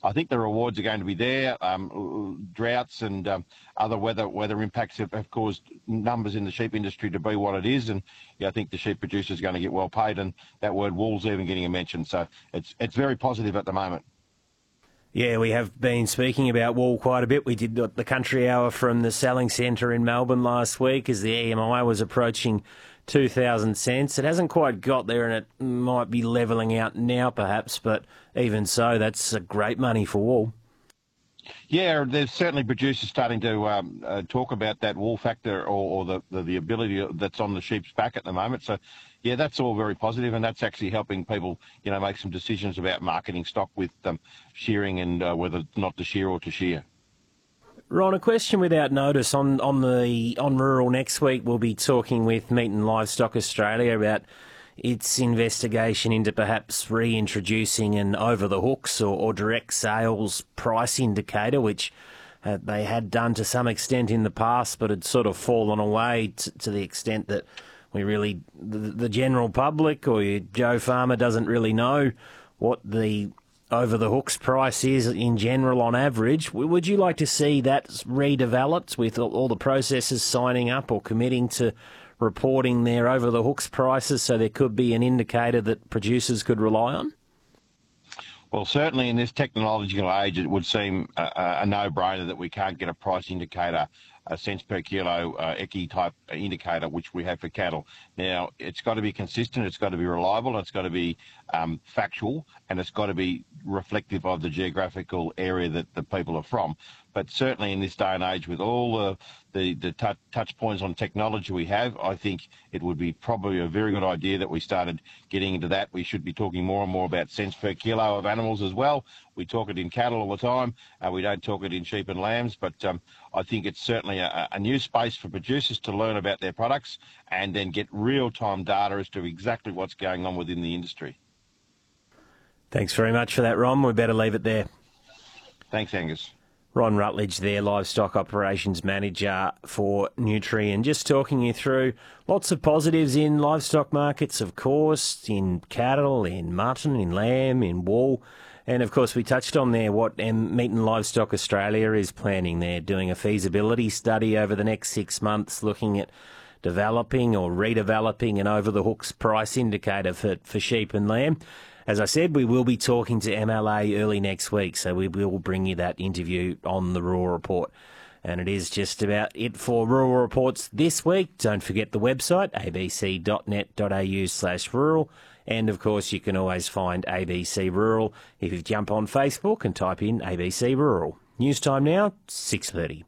I think the rewards are going to be there. Droughts and other weather impacts have caused numbers in the sheep industry to be what it is, and I think the sheep producers are going to get well paid, and that word wool's even getting a mention. So it's very positive at the moment. Yeah, we have been speaking about wool quite a bit. We did the Country Hour from the Selling Centre in Melbourne last week as the EMI was approaching 2,000 cents. It hasn't quite got there, and it might be levelling out now perhaps, but even so, that's great money for wool. Yeah, there's certainly producers starting to talk about that wool factor or the ability that's on the sheep's back at the moment. So, yeah, that's all very positive, and that's actually helping people, make some decisions about marketing stock with shearing and whether not to shear or to shear. Ron, a question without notice. On Rural next week, we'll be talking with Meat and Livestock Australia about its investigation into perhaps reintroducing an over-the-hooks or direct sales price indicator, which they had done to some extent in the past, but had sort of fallen away to the extent that the general public or your Joe Farmer doesn't really know what the over-the-hooks price is in general on average. Would you like to see that redeveloped with all the processors signing up or committing to reporting their over-the-hooks prices so there could be an indicator that producers could rely on? Well, certainly in this technological age, it would seem a no-brainer that we can't get a price indicator, a cents per kilo ECI-type indicator, which we have for cattle. Now, it's got to be consistent, it's got to be reliable, it's got to be factual, and it's got to be reflective of the geographical area that the people are from. But certainly in this day and age, with all the touch points on technology we have, I think it would be probably a very good idea that we started getting into that. We should be talking more and more about cents per kilo of animals as well. We talk it in cattle all the time. We don't talk it in sheep and lambs, but I think it's certainly a new space for producers to learn about their products and then get real-time data as to exactly what's going on within the industry. Thanks very much for that, Ron. We better leave it there. Thanks, Angus. Ron Rutledge there, Livestock Operations Manager for Nutri, and just talking you through lots of positives in livestock markets, of course, in cattle, in mutton, in lamb, in wool. And, of course, we touched on there what Meat and Livestock Australia is planning. They're doing a feasibility study over the next 6 months looking at developing or redeveloping an over-the-hooks price indicator for sheep and lamb. As I said, we will be talking to MLA early next week, so we will bring you that interview on the Rural Report. And it is just about it for Rural Reports this week. Don't forget the website, abc.net.au/rural. And, of course, you can always find ABC Rural if you jump on Facebook and type in ABC Rural. News time now, 6:30.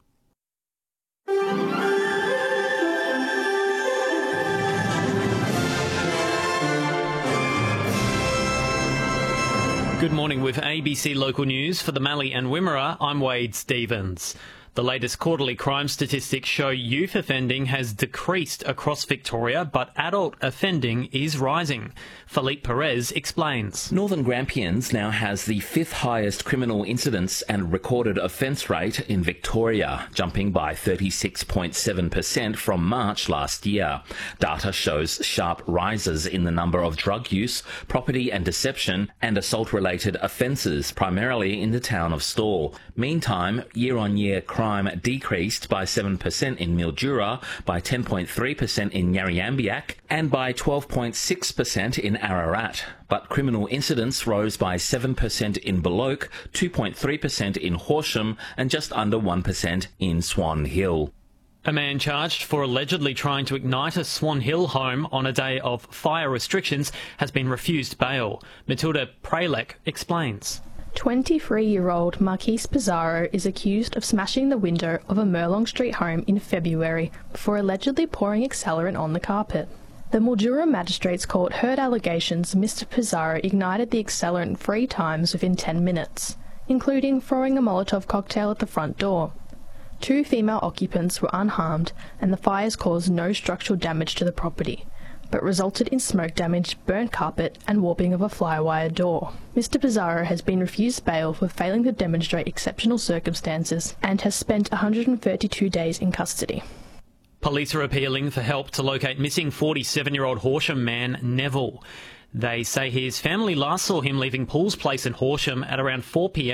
Good morning with ABC Local News. For the Mallee and Wimmera, I'm Wade Stevens. The latest quarterly crime statistics show youth offending has decreased across Victoria, but adult offending is rising. Philippe Perez explains. Northern Grampians now has the 5th highest criminal incidence and recorded offence rate in Victoria, jumping by 36.7% from March last year. Data shows sharp rises in the number of drug use, property and deception, and assault-related offences, primarily in the town of Stawell. Meantime, year-on-year crime decreased by 7% in Mildura, by 10.3% in Yarriambiack, and by 12.6% in Ararat. But criminal incidents rose by 7% in Baloch, 2.3% in Horsham, and just under 1% in Swan Hill. A man charged for allegedly trying to ignite a Swan Hill home on a day of fire restrictions has been refused bail. Matilda Prelek explains. 23-year-old Marquise Pizarro is accused of smashing the window of a Merlong Street home in February before allegedly pouring accelerant on the carpet. The Mildura Magistrates Court heard allegations Mr Pizarro ignited the accelerant 3 times within 10 minutes, including throwing a Molotov cocktail at the front door. 2 female occupants were unharmed and the fires caused no structural damage to the property, but resulted in smoke damage, burnt carpet and warping of a fly-wire door. Mr Pizarro has been refused bail for failing to demonstrate exceptional circumstances and has spent 132 days in custody. Police are appealing for help to locate missing 47-year-old Horsham man Neville. They say his family last saw him leaving Paul's Place in Horsham at around 4 p.m.